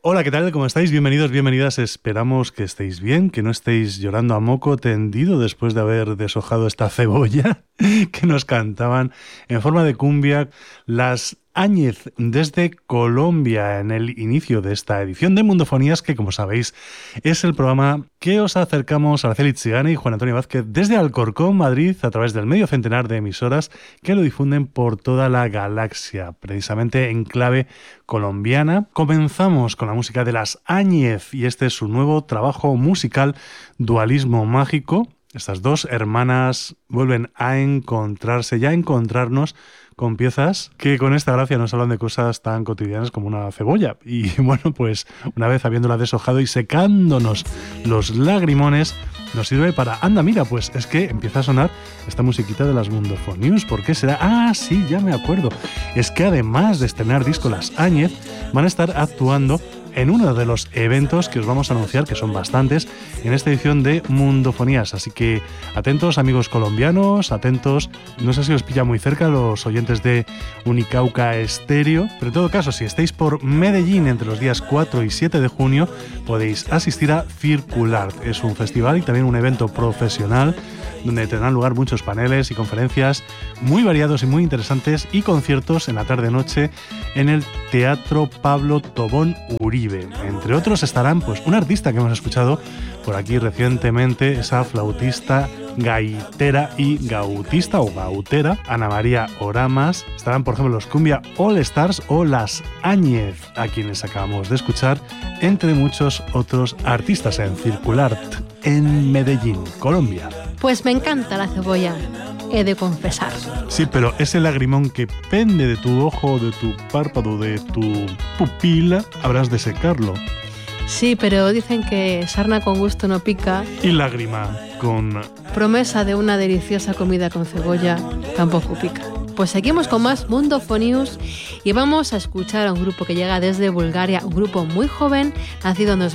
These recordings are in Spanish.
Hola, ¿qué tal? ¿Cómo estáis? Bienvenidos, bienvenidas. Esperamos que estéis bien, que no estéis llorando a moco tendido después de haber deshojado esta cebolla que nos cantaban en forma de cumbia las Áñez desde Colombia en el inicio de esta edición de Mundofonías, que como sabéis es el programa que os acercamos a Araceli Tzigane y Juan Antonio Vázquez desde Alcorcón, Madrid, a través del medio centenar de emisoras que lo difunden por toda la galaxia, precisamente en clave colombiana. Comenzamos con la música de las Áñez y este es su nuevo trabajo musical, Dualismo Mágico. Estas dos hermanas vuelven a encontrarse y a encontrarnos con piezas que con esta gracia nos hablan de cosas tan cotidianas como una cebolla. Y bueno, pues una vez habiéndola deshojado y secándonos los lagrimones, nos sirve para... Anda, mira, pues es que empieza a sonar esta musiquita de las Mundofonews. ¿Por qué será? Ah, sí, ya me acuerdo. Es que además de estrenar disco las Áñez, van a estar actuando en uno de los eventos que os vamos a anunciar, que son bastantes, en esta edición de Mundofonías. Así que atentos, amigos colombianos, atentos. No sé si os pilla muy cerca los oyentes de Unicauca Estéreo, pero en todo caso, si estáis por Medellín entre los días 4 y 7 de junio, podéis asistir a Circular. Es un festival y también un evento profesional donde tendrán lugar muchos paneles y conferencias muy variados y muy interesantes y conciertos en la tarde-noche en el Teatro Pablo Tobón Uribe. Entre otros estarán pues un artista que hemos escuchado por aquí recientemente, esa flautista, gaitera y gautista o gautera, Ana María Oramas. Estarán, por ejemplo, los Cumbia All Stars o las Áñez, a quienes acabamos de escuchar, entre muchos otros artistas en Circular en Medellín, Colombia. Pues me encanta la cebolla, he de confesar. Sí, pero ese lagrimón que pende de tu ojo, de tu párpado, de tu pupila, habrás de secarlo. Sí, pero dicen que sarna con gusto no pica. Y lágrima con... promesa de una deliciosa comida con cebolla tampoco pica. Pues seguimos con más Mundofonews y vamos a escuchar a un grupo que llega desde Bulgaria, un grupo muy joven, nacido en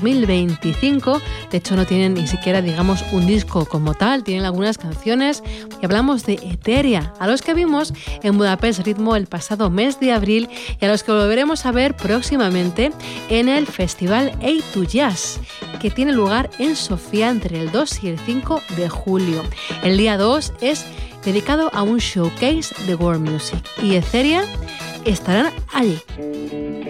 2025. De hecho, no tienen ni siquiera, digamos, un disco como tal, tienen algunas canciones. Y hablamos de Eteria, a los que vimos en Budapest Ritmo el pasado mes de abril y a los que volveremos a ver próximamente en el festival A2Jazz, que tiene lugar en Sofía entre el 2 y el 5 de julio. El día 2 es dedicado a un showcase de world music y Eteria estarán allí.